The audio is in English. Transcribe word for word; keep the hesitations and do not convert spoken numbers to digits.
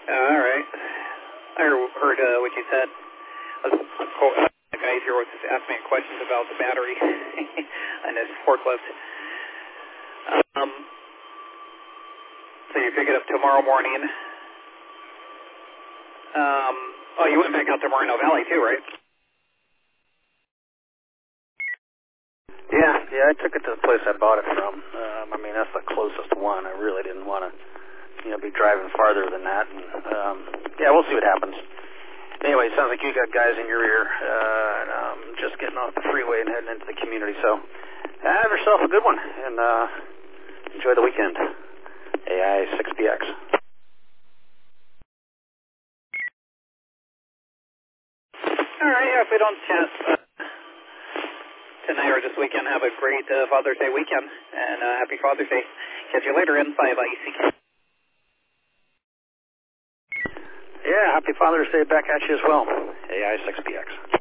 all right. I heard uh, what you said. Uh, the guy here was asking me questions about the battery on this forklift. Um, so you pick it up tomorrow morning. Um, oh, you went back out to Moreno Valley too, right? Yeah, yeah, I took it to the place I bought it from. Um, I mean, that's the closest one. I really didn't want to, you know, be driving farther than that. And, um, yeah, we'll see what happens. Anyway, it sounds like you got guys in your ear, uh, and, um, just getting off the freeway and heading into the community. So, have yourself a good one, and uh, enjoy the weekend. A I six B X. All right, yeah, if we don't chat uh, tonight or this weekend, have a great uh, Father's Day weekend, and uh, happy Father's Day. Catch you later in five I E C. Yeah, happy Father's Day back at you as well. A I six B X.